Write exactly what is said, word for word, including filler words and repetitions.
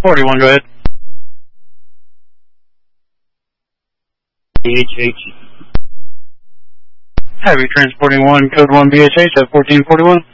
forty-one, go ahead. B H H. Heavy transporting one, code one B H H at fourteen forty-one.